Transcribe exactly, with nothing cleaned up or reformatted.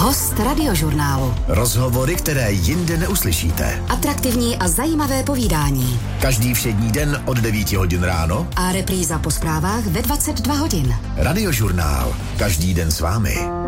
Host radiožurnálu. Rozhovory, které jinde neuslyšíte. Atraktivní a zajímavé povídání. Každý všední den od devíti hodin ráno. A repríza po zprávách ve dvacet dva hodin. Radiožurnál. Každý den s vámi.